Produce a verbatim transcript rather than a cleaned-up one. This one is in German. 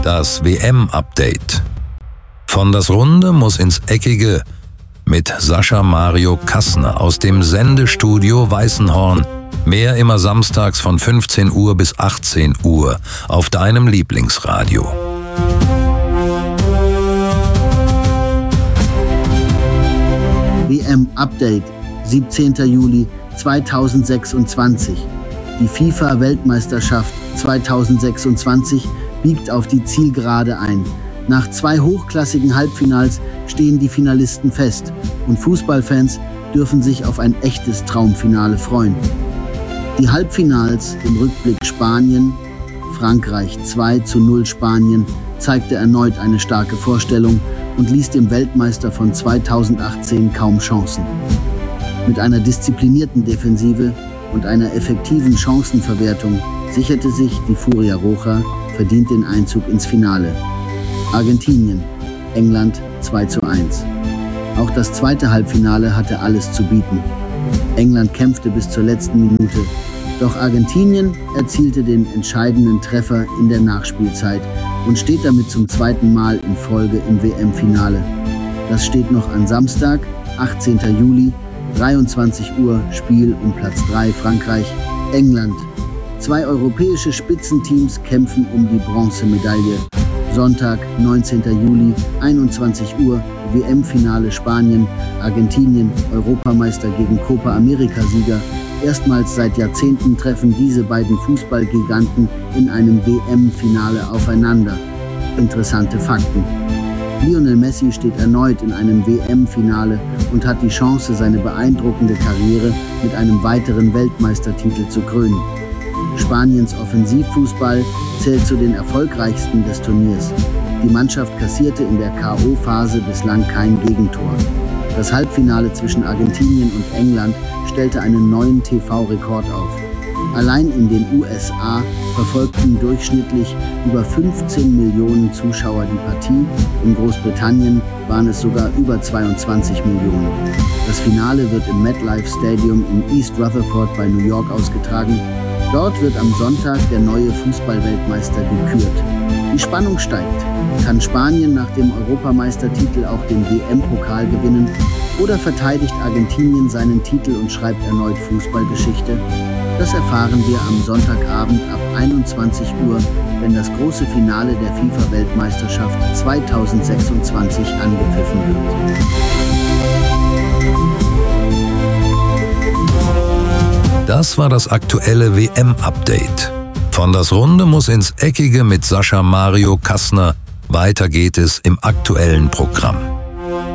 Das W M-Update. Von das Runde muss ins Eckige mit Sascha Mario Kassner aus dem Sendestudio Weißenhorn. Mehr immer samstags von fünfzehn Uhr bis achtzehn Uhr auf deinem Lieblingsradio. W M-Update, siebzehnter Juli zweitausendsechsundzwanzig. Die FIFA-Weltmeisterschaft zweitausendsechsundzwanzig biegt auf die Zielgerade ein. Nach zwei hochklassigen Halbfinals stehen die Finalisten fest und Fußballfans dürfen sich auf ein echtes Traumfinale freuen. Die Halbfinals im Rückblick Spanien, Frankreich zwei zu null Spanien, zeigte erneut eine starke Vorstellung und ließ dem Weltmeister von zweitausendachtzehn kaum Chancen. Mit einer disziplinierten Defensive und einer effektiven Chancenverwertung sicherte sich die Furia Roja verdient den Einzug ins Finale. Argentinien, England zwei zu eins. Auch das zweite Halbfinale hatte alles zu bieten. England kämpfte bis zur letzten Minute, doch Argentinien erzielte den entscheidenden Treffer in der Nachspielzeit und steht damit zum zweiten Mal in Folge im W M-Finale. Das steht noch an Samstag, achtzehnter Juli, dreiundzwanzig Uhr, Spiel um Platz drei Frankreich, England. Zwei europäische Spitzenteams kämpfen um die Bronzemedaille. Sonntag, neunzehnter Juli, einundzwanzig Uhr, W M-Finale Spanien, Argentinien, Europameister gegen Copa America-Sieger. Erstmals seit Jahrzehnten treffen diese beiden Fußballgiganten in einem W M-Finale aufeinander. Interessante Fakten. Lionel Messi steht erneut in einem W M-Finale und hat die Chance, seine beeindruckende Karriere mit einem weiteren Weltmeistertitel zu krönen. Spaniens Offensivfußball zählt zu den erfolgreichsten des Turniers. Die Mannschaft kassierte in der K O-Phase bislang kein Gegentor. Das Halbfinale zwischen Argentinien und England stellte einen neuen T V-Rekord auf. Allein in den U S A verfolgten durchschnittlich über fünfzehn Millionen Zuschauer die Partie. In Großbritannien waren es sogar über zweiundzwanzig Millionen. Das Finale wird im MetLife Stadium in East Rutherford bei New York ausgetragen. Dort wird am Sonntag der neue Fußballweltmeister gekürt. Die Spannung steigt. Kann Spanien nach dem Europameistertitel auch den W M-Pokal gewinnen? Oder verteidigt Argentinien seinen Titel und schreibt erneut Fußballgeschichte? Das erfahren wir am Sonntagabend ab einundzwanzig Uhr, wenn das große Finale der FIFA-Weltmeisterschaft zweitausendsechsundzwanzig angepfiffen wird. Das war das aktuelle W M-Update. Von das Runde muss ins Eckige mit Sascha Mario Kassner. Weiter geht es im aktuellen Programm.